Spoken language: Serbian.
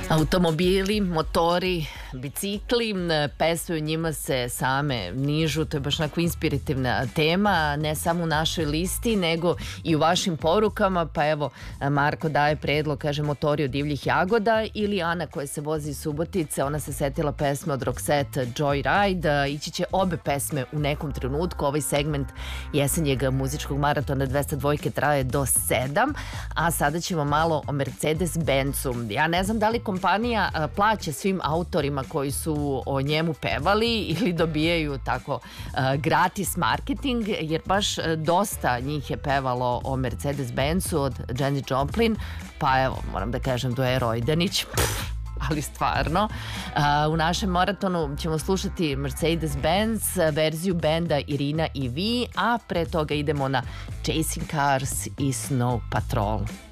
Automobili, motori, bicikli, pesme u njima se same nižu, to je baš onako inspirativna tema, ne samo u našoj listi, nego i u vašim porukama, pa evo, Marko daje predlog, kaže motori od divljih jagoda, ili Ana koja se vozi iz Subotice, ona se setila pesme od Roxette Joyride, ići će obe pesme u nekom trenutku, ovaj segment jesenjeg muzičkog maratona 202 traje do 7, a sada ćemo malo o Mercedes-Benzu. Ja ne znam da li kompanija plaća svim autorima koji su o njemu pevali ili dobijaju tako gratis marketing, jer baš dosta njih je pevalo o Mercedes-Benzu, od Janis Joplin, pa evo, moram da kažem, do Rojdanić, ali stvarno. U našem maratonu ćemo slušati Mercedes-Benz, verziju benda Irina i Vi, a pre toga idemo na Chasing Cars i Snow Patrol.